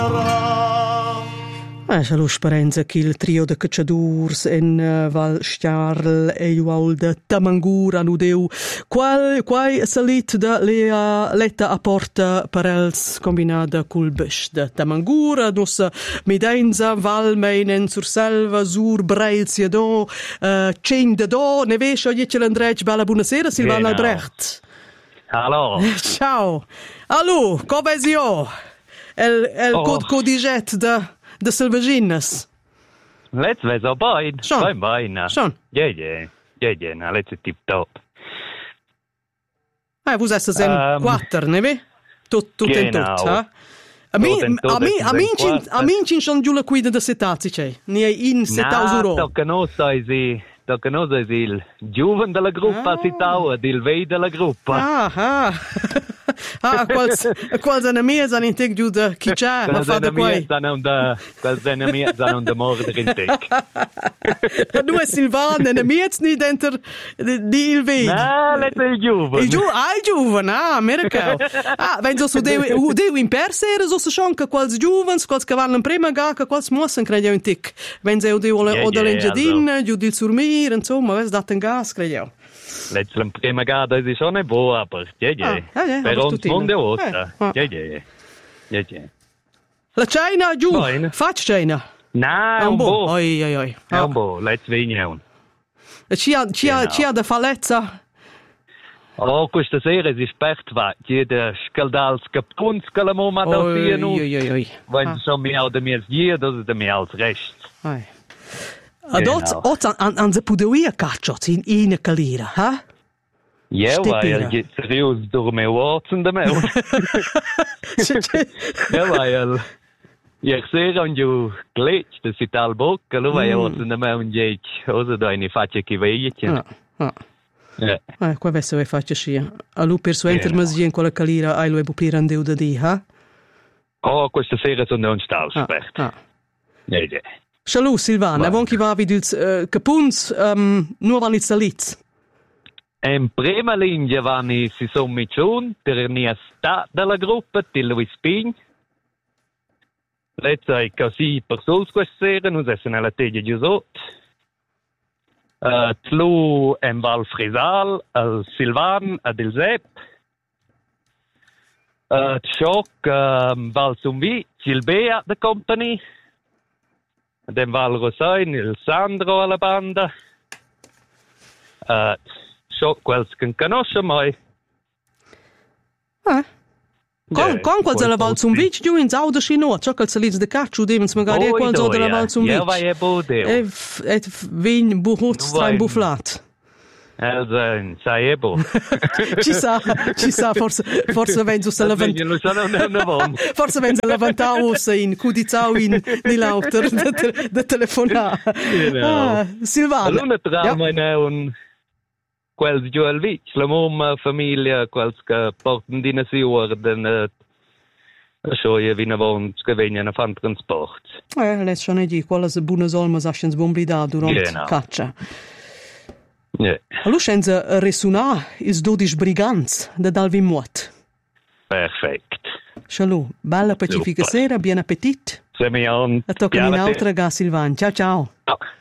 C'è lo speranza che il trio de cacciadurs in Val Stiarl e Ual de Tamangura hanno deu quai salit da letta a porta per els combinada col bes de Tamangura, nos midenza Val meinen sur selva, sur breilzia do, cen de do, ne vescio dice l'Andrej, bella buonasera Silvana Albrecht. Hallo. Ciao. Allo, come è io? El codiget de Silvaginas. Let's was so bein. Schon. Bein. Schon. Ja, na let's tip top. Vous êtes en quattro, ne ve? Tutto in tutto, eh? A minci sono giù la guida da setazzi, c'è. Ne è in 7.000 euro. Da conosco il giovane della gruppa Sitau ed il vei della gruppa. Quals enemies hanno in tec giù da chi c'è, ma fa da quai. Quals enemies hanno da mordere in tec. Tu è Silvan, enemies ni dentro di il vei. No, letto il giovane. Il giovane, America. Wenn so deu in persere, so schon che quals giovans, quals che vanno in prima gacca, quals muossen credo in tec. Wenn se deu o dell'engiadin, giù del surmir, insomma, ves dat in gas, credo. Letzte prima gada ist schon ein Bo, aber ja. Per uns Monde Osta. Ja. La China giù. Faccio China. No, un Bo. Oi. È un Bo, let's vigneun. Ci ha da falezza. Oh, questa sera si spert die der Skaldals kapuns kalamoma da piano. Oi. Wenn so mir da mir hier, das ist mir als recht. Adot an ze pudeia cacciot in calira, ha? Ja, weil jetzt seriös durch mein Watson da meu. Ja, weil ich sehe und du glitch, das ist all bock, lo vai Watson da meu und ich, also da eine faccia che veie. Qua verso vai faccia sia. Allo per su intermazia in quella calira ai lo e buplir andeu da di, ha? Oh, questa sera sono non sta spert. Ja. Shalom Silvana, buon chi va vidils capuns nur van salit. In prima linea vanno si sono miciun per nia sta della gruppa di Luis Pign. Let's così per sols questa sera, noi siamo nella teglia giusot. Tlu en Val Frisal, al Silvan, ad il Sepp. Tschok, Val Sumvi, Gilbea, the company. Den Val Rosain, il Sandro alla banda. So quels che conosce mai. Con quals alla Val Sumvic giù in Zauda Scino, ciò che salits de cacciu devens magari quals alla Val Sumvic. Ja, vai bodeo. Et vin buhut strain buflat. Sai ebo. Ci sa, forse venzo se forse venzo levantaus in cudizau in di lauter de telefonare. Silvana. Allora trama un quels giù al vic, la mamma, famiglia, quels che portano di nasior, den schoie vina von che vengono a fan transport. Let's schon di quelles buonas almas aschens bombida durant caccia. Allora scenza resuna is 12 brigands da Dalvin Muot. Perfect. Shalom, bella pacifica sera, buon appetit. Semion. A tocca in altra ga Silvan. Ciao. Oh.